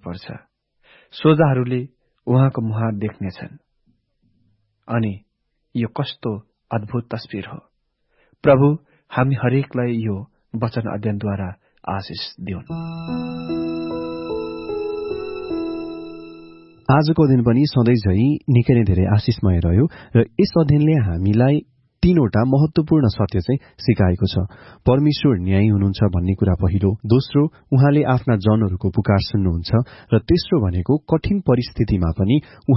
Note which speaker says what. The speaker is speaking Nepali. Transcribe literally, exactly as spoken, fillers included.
Speaker 1: पर्छ। सोझाहरूले उहाँको मुहार देख्नेछन्। अनि यो कस्तो अद्भुत तस्बिर हो। प्रभु हामी हरेकलाई यो वचन अध्ययनद्वारा आशिष दिउन्।
Speaker 2: आजको दिन पनि सधैँ झै निकै नै धेरै आशिषमय रह्यो र यस अध्ययनले हामीलाई तीनवटा महत्वपूर्ण सत्य चाहिँ सिकाएको छ। परमेश्वर न्यायी हुनुहुन्छ भन्ने कुरा पहिलो, दोस्रो उहाँले आफ्ना जनहरूको पुकार सुन्नुहुन्छ र तेस्रो भनेको कठिन परिस्थितिमा पनि